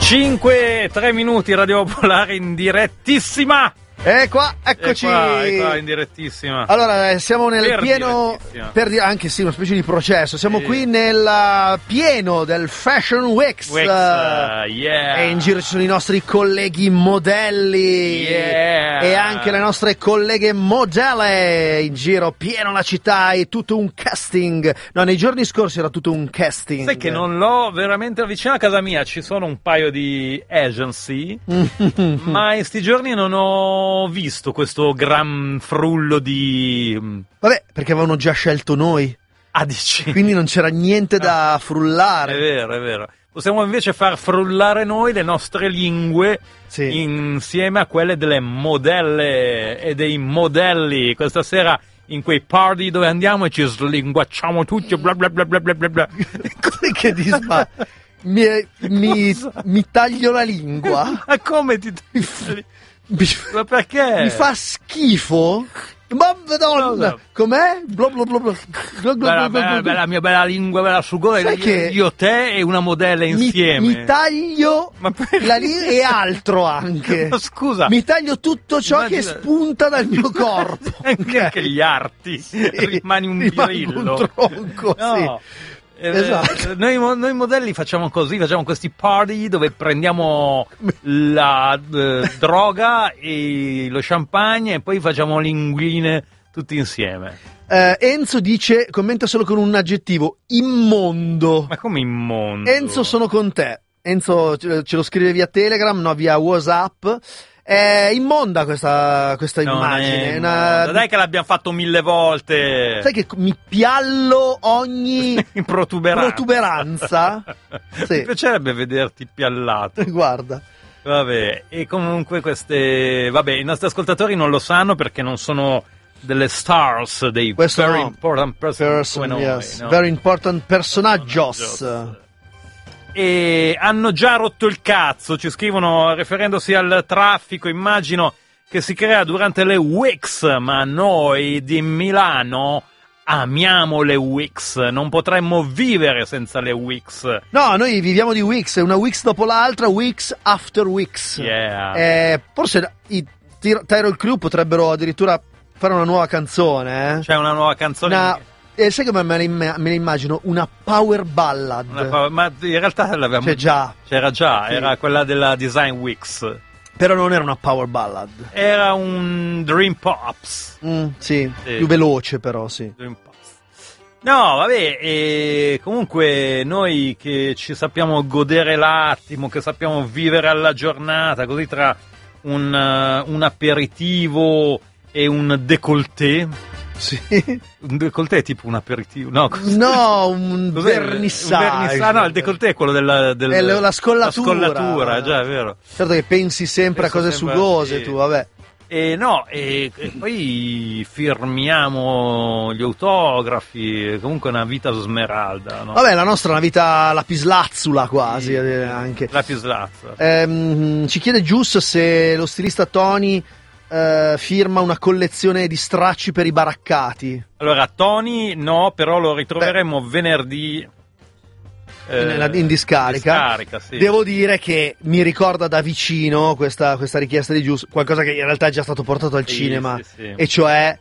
3 minuti, Radio Popolare in direttissima. Eccoci. È qua in direttissima. Allora, siamo nel pieno, anche sì, una specie di processo. Siamo qui nel pieno del Fashion Weeks. E in giro ci sono i nostri colleghi modelli e anche le nostre colleghe modelle. In giro, pieno la città, è tutto un casting. No, nei giorni scorsi era tutto un casting. Sai che non l'ho veramente vicino a casa mia, ci sono un paio di agency, ma in sti giorni non ho visto questo gran frullo di... Vabbè, perché avevano già scelto noi. Ah, dici? Quindi non c'era niente da frullare. È vero. Possiamo invece far frullare noi le nostre lingue insieme a quelle delle modelle e dei modelli. Questa sera in quei party dove andiamo e ci slinguacciamo tutti, bla bla bla bla bla bla. Che disma... mi taglio la lingua. Ma come ti taglio? Ma perché? Mi fa schifo. Ma madonna, com'è? La mia bella lingua, bella sugore. Io, te e una modella insieme. Mi taglio la lingua e altro anche. Ma scusa. Mi taglio tutto ciò che spunta dal mio corpo. Anche gli arti. Rimani un birillo. Un tronco, no. Sì. Esatto. Noi modelli facciamo così, facciamo questi party dove prendiamo la droga e lo champagne e poi facciamo linguine tutti insieme. Enzo dice, commenta solo con un aggettivo, immondo. Ma come immondo? Enzo, sono con te. Enzo ce lo scrive via Telegram, no, via WhatsApp. È immonda questa immagine. Dai che l'abbiamo fatto 1000 volte. Sai che mi piallo ogni protuberanza? Sì. Mi piacerebbe vederti piallato. Guarda. Vabbè, e comunque i nostri ascoltatori non lo sanno perché non sono delle stars, dei very important person come noi, no? Very important personaggios. E hanno già rotto il cazzo, ci scrivono riferendosi al traffico, immagino, che si crea durante le Weeks, ma noi di Milano amiamo le Weeks, non potremmo vivere senza le Weeks. No, noi viviamo di Weeks, una Weeks dopo l'altra, Weeks after Weeks. Forse i Tyrol Crew potrebbero addirittura fare una nuova canzone. C'è una nuova canzone? Sai come me la immagino? Una power ballad. Ma in realtà l'avevamo... C'era già, sì. Era quella della Design Weeks. Però non era una power ballad. Era un Dream Pops. Sì, più veloce però, sì. Dream Pops. No, vabbè, e comunque noi che ci sappiamo godere l'attimo, che sappiamo vivere alla giornata, così tra un aperitivo e un décolleté. Sì. Un décolleté è tipo un aperitivo? No, un vernissage. No, il décolleté è quello della la scollatura. La scollatura, già, è vero. Certo che pensi sempre a cose sugose, tu, vabbè. E poi firmiamo gli autografi, comunque è una vita smeralda, no? Vabbè, la nostra è una vita lapislazzula quasi, anche. Lapislazzula. Ci chiede Gius se lo stilista Tony firma una collezione di stracci per i baraccati. Allora, Tony no, però lo ritroveremo venerdì in discarica. Sì. Devo dire che mi ricorda da vicino questa richiesta di Gius, qualcosa che in realtà è già stato portato al cinema, sì. E cioè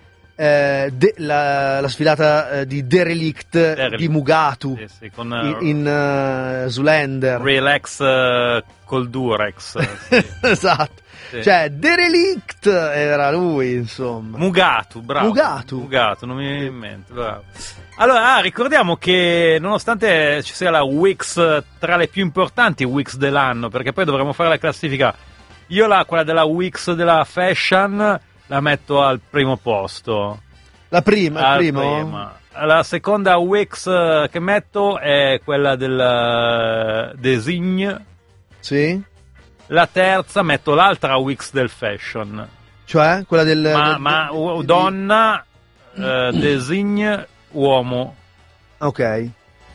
la sfilata di Derelict di Mugatu, sì, con, in Zoolander. Relax col Durex. Sì. Esatto. Sì. Cioè, Derelict era lui, insomma. Mugatu, bravo. Mugatu, non mi viene in mente, bravo. Allora, ricordiamo che nonostante ci sia la Weeks tra le più importanti Weeks dell'anno, perché poi dovremo fare la classifica, io quella della Weeks della Fashion la metto al primo posto. La prima? La seconda Weeks che metto è quella del Design. Sì. La terza metto l'altra Weeks del Fashion. Cioè? Quella del... donna, Design, uomo. Ok.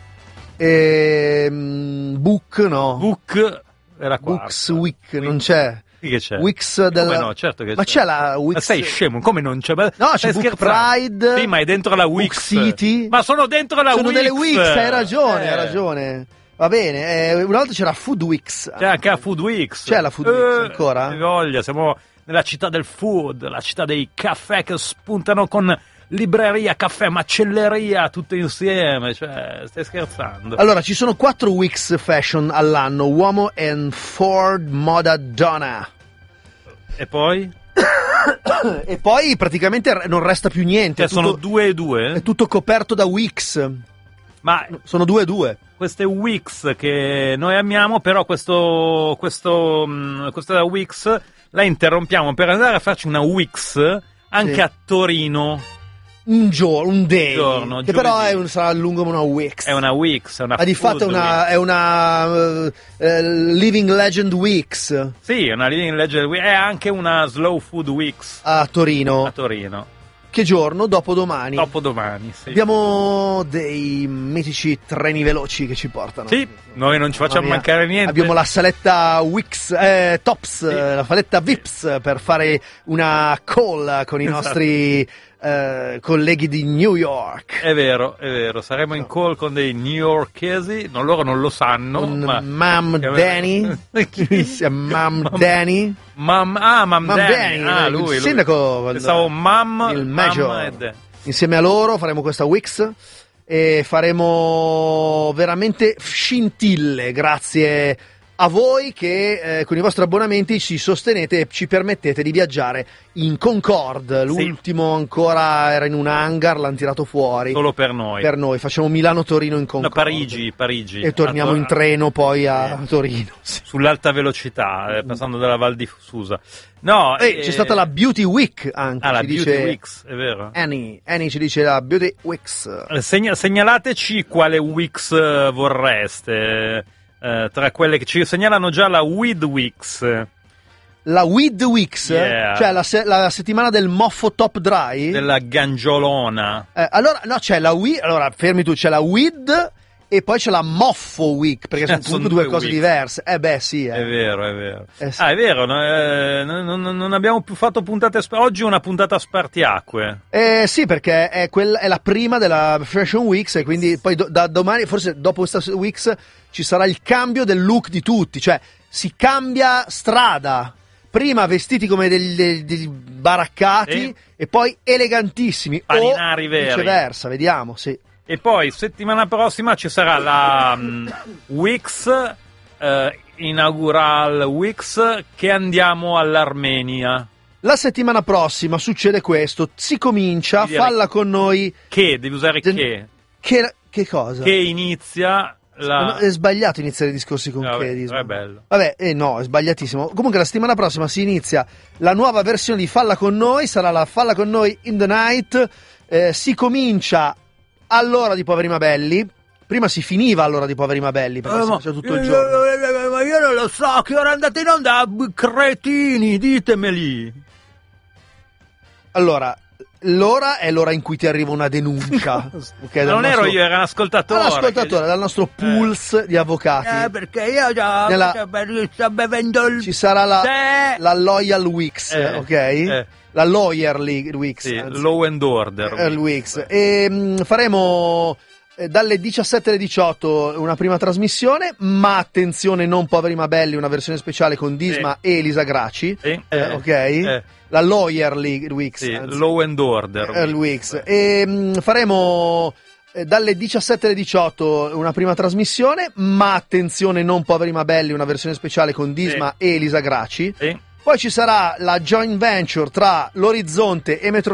Book, no. Book era quarta. Books Week, non c'è. Che c'è? Wix Come no, certo che ma c'è la Wix. Ma sei scemo, come non c'è? No, c'è Book Pride. Sì, ma è dentro la Wix Book City. Ma sono dentro la Wix. Sono delle Wix, hai ragione. Va bene, una volta c'era Food Weeks. C'è anche la Food Weeks. C'è la Food Weeks ancora? Voglia, siamo nella città del food, la città dei caffè che spuntano con libreria, caffè, macelleria, tutto insieme, cioè, stai scherzando? Allora, ci sono 4 Weeks Fashion all'anno, uomo e Ford Moda Donna. E poi? E poi praticamente non resta più niente. Cioè, sono 2 e 2? È tutto coperto da Weeks. Ma sono 2 e 2. Queste Weeks che noi amiamo, però questa Weeks la interrompiamo per andare a farci una Weeks anche a Torino. Un day. Giorno, che però sarà lungo come una Weeks. È una Weeks, è una di fatto è una Living Legend Weeks. Sì, è una Living Legend Weeks. È anche una Slow Food Weeks. A Torino. A Torino. Che giorno? Dopodomani. Dopodomani, sì. Abbiamo dei mitici treni veloci che ci portano. Sì, noi non ci facciamo mancare niente. Abbiamo la saletta Wix, Tops, sì. La saletta Vips per fare una call con i nostri colleghi di New York. È vero, saremo in call con dei newyorkesi, loro non lo sanno. Con Mam Danny. Mam Danny. Mam Danny. Lui. Il sindaco. Pensavo il Major. Insieme a loro faremo questa Wix e faremo veramente scintille grazie a voi che con i vostri abbonamenti ci sostenete e ci permettete di viaggiare in Concorde. L'ultimo ancora era in un hangar, l'hanno tirato fuori. Solo per noi. Per noi, facciamo Milano-Torino in Concorde. No, Parigi. E torniamo in treno poi a Torino. Sull'alta velocità, passando dalla Val di Susa. No, c'è stata la Beauty Week anche. La Beauty Weeks, è vero. Annie ci dice la Beauty Weeks. Segnalateci quale Weeks vorreste. Tra quelle che ci segnalano già la Weed Weeks. La Weed Weeks? Yeah. Cioè la settimana del moffo top dry? Della gangiolona. Allora, no, c'è la Weed. Allora, fermi tu, c'è la Weed e poi c'è la moffo week, perché sono comunque due cose diverse. È vero. Sì. È vero, non abbiamo più fatto puntate oggi è una puntata a spartiacque. Sì, perché è la prima della Fashion Weeks e quindi poi da domani, forse dopo questa Weeks, ci sarà il cambio del look di tutti, cioè si cambia strada. Prima vestiti come degli baraccati e poi elegantissimi. Paninari veri. Viceversa, vediamo, sì. E poi settimana prossima ci sarà la Wix, inaugural Wix, che andiamo all'Armenia. La settimana prossima succede questo, si comincia, falla con noi. Che? Devi usare che? Che cosa? Che inizia... È sbagliato iniziare i discorsi con che. È bello. Vabbè, no, è sbagliatissimo. Comunque la settimana prossima si inizia la nuova versione di Falla con noi, sarà la Falla con noi in the night. Si comincia all'ora di Poveri ma Belli. Prima si finiva all'ora di Poveri ma Belli, perché si faceva tutto il giorno. Ma io non lo so, che ora andate in onda, cretini, ditemeli. Allora, l'ora è l'ora in cui ti arriva una denuncia. Okay, non ero io, era un ascoltatore. Dal nostro pools di avvocati. Perché io già sto bevendo il... Ci sarà la Loyal Weeks, ok? La Lawyer Weeks. Sì, Law and Order Weeks. E faremo dalle 17 alle 18 una prima trasmissione, ma attenzione, non Poveri ma Belli, una versione speciale con Disma e Elisa Graci. Ok? La Lawyer Weeks. Sì, Law and Order Weeks. E faremo dalle 17 alle 18 una prima trasmissione, ma attenzione, non Poveri ma Belli, una versione speciale con Disma e Elisa Graci. Poi ci sarà la joint venture tra l'Orizzonte e Metro